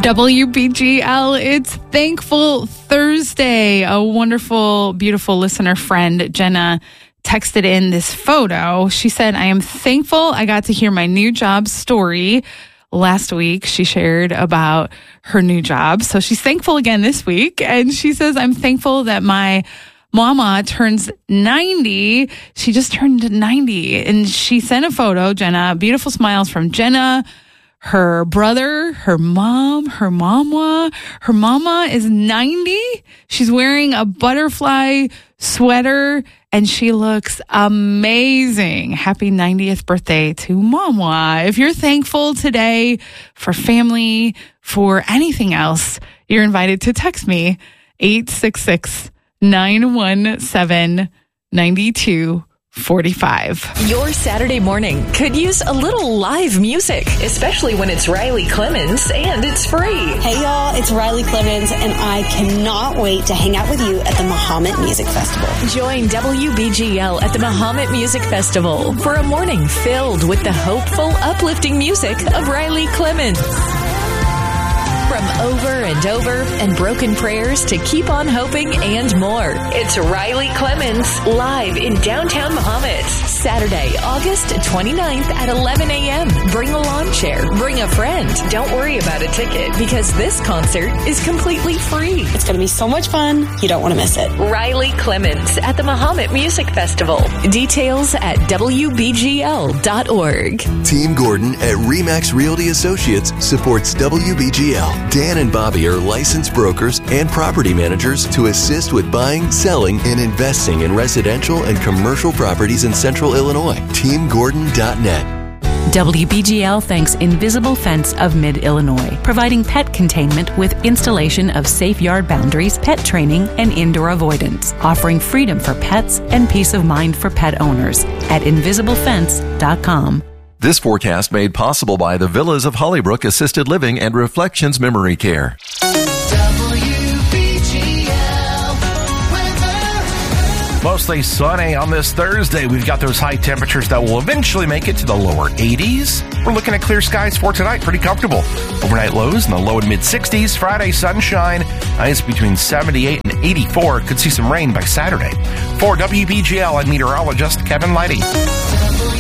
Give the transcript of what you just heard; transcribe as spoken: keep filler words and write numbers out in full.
W B G L, it's Thankful Thursday. A wonderful, beautiful listener friend, Jenna, texted in this photo. She said, I am thankful I got to hear my new job story. Last week, she shared about her new job. So she's thankful again this week. And she says, I'm thankful that my mama turns ninety. She just turned ninety. And she sent a photo, Jenna, beautiful smiles from Jenna, her brother, her mom, her mama. Her mama is ninety. She's wearing a butterfly sweater and she looks amazing. Happy ninetieth birthday to Mama. If you're thankful today for family, for anything else, you're invited to text me eight six six, nine one seven, nine two four five. Your Saturday morning could use a little live music, especially when it's Riley Clemens and it's free. Hey y'all, it's Riley Clemens and I cannot wait to hang out with you at the Mahomet Music Festival. Join W B G L at the Mahomet Music Festival for a morning filled with the hopeful, uplifting music of Riley Clemens. From Over and Over and Broken Prayers to Keep on Hoping and more. It's Riley Clemens live in downtown Mahomet. Saturday, August twenty-ninth at eleven a.m. Bring a lawn chair. Bring a friend. Don't worry about a ticket because this concert is completely free. It's going to be so much fun. You don't want to miss it. Riley Clemens at the Mahomet Music Festival. Details at W B G L dot org. Team Gordon at Remax Realty Associates supports W B G L. Dan and Bobby are licensed brokers and property managers to assist with buying, selling, and investing in residential and commercial properties in Central Illinois. team gordon dot net. W B G L thanks Invisible Fence of Mid-Illinois, providing pet containment with installation of safe yard boundaries, pet training, and indoor avoidance, offering freedom for pets and peace of mind for pet owners at invisible fence dot com. This forecast made possible by the Villas of Hollybrook Assisted Living and Reflections Memory Care. Mostly sunny on this Thursday. We've got those high temperatures that will eventually make it to the lower eighties. We're looking at clear skies for tonight. Pretty comfortable. Overnight lows in the low and mid sixties. Friday, sunshine. Highs between seventy-eight and eighty-four. Could see some rain by Saturday. For W B G L, I'm meteorologist Kevin Lighty.